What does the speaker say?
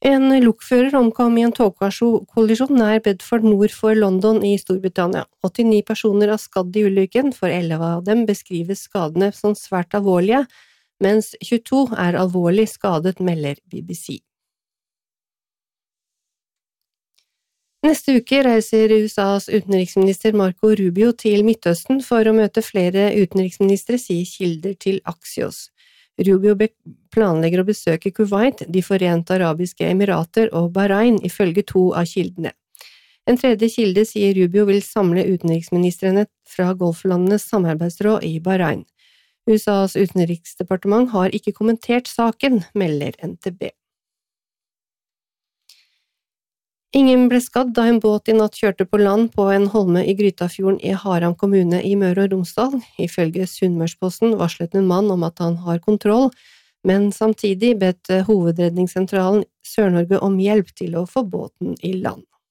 En lokfører omkom i en togkollisjon nær Bedford nord for London i Storbritannia. 89 personer er skadd i ulykken, for 11 av dem beskrives skadene som svært alvorlige, mens 22 er alvorlig skadet, melder BBC. Neste uke reiser USAs utenriksminister Marco Rubio til Midtøsten for å møte flere utenriksministre, sier kilder til Axios. Rubio planlegger å besøke Kuwait, De Forente Arabiske Emirater og Bahrain, ifølge 2 av kildene. En tredje kilde sier Rubio vil samle utenriksministrene fra Golflandenes samarbeidsråd i Bahrain. USAs utenriksdepartement har ikke kommentert saken, melder NTB. Ingen ble skadd da en båt i natt kjørte på land på en holme i Grytafjorden i Haram kommune i Møre og Romsdal. Ifølge Sunnmørsposten varslet en mann om at han har kontroll, men samtidig bedt Hovedredningssentralen Sør-Norge om hjelp til å få båten i land.